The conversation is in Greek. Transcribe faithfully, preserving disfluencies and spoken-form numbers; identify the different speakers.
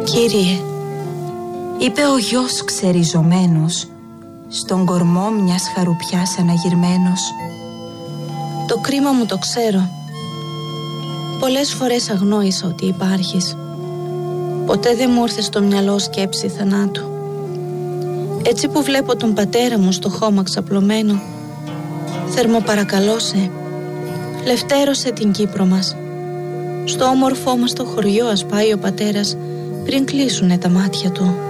Speaker 1: Κύριε, είπε ο γιος ξεριζωμένος, στον κορμό μιας χαρουπιάς αναγυρμένος. Το κρίμα μου το ξέρω. Πολλές φορές αγνόησα ότι υπάρχεις. Ποτέ δεν μου ήρθε στο μυαλό σκέψη θανάτου. Έτσι που βλέπω τον πατέρα μου στο χώμα ξαπλωμένο, θερμοπαρακαλώσε, λευτέρωσε την Κύπρο μας. Στο όμορφό μας το χωριό ας πάει ο πατέρας πριν κλείσουνε τα μάτια του.